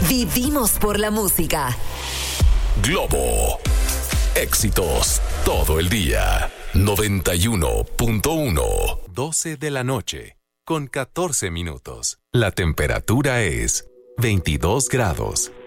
Vivimos por la música. Globo. Éxitos todo el día. 91.1. 12 de la noche, con 14 minutos. La temperatura es 22 grados.